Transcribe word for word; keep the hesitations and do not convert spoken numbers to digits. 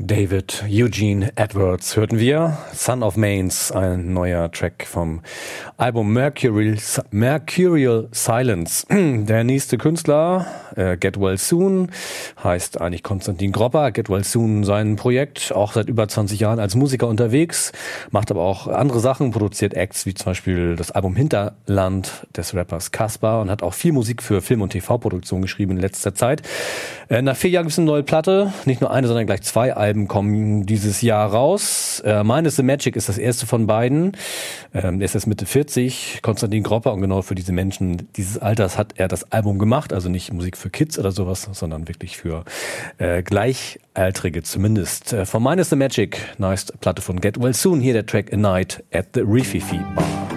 David Eugene Edwards hörten wir. Son of Mains, ein neuer Track vom Album Mercurial, Mercurial Silence. Der nächste Künstler, äh, Get Well Soon, heißt eigentlich Konstantin Gropper. Get Well Soon, sein Projekt, auch seit über zwanzig Jahren als Musiker unterwegs, macht aber auch andere Sachen, produziert Acts wie zum Beispiel das Album Hinterland des Rappers Kaspar und hat auch viel Musik für Film- und T V-Produktion geschrieben in letzter Zeit. Äh, nach vier Jahren gibt es eine neue Platte, nicht nur eine, sondern gleich zwei Alben kommen dieses Jahr raus. Äh, Mine is the Magic ist das erste von beiden. Ähm, er ist jetzt Mitte vierzig, Konstantin Gropper, und genau für diese Menschen dieses Alters hat er das Album gemacht, also nicht Musik für Kids oder sowas, sondern wirklich für äh, Gleichaltrige zumindest. Äh, von Mine is the Magic, neueste Platte von Get Well Soon, hier der Track A Night at the Rififi Bar.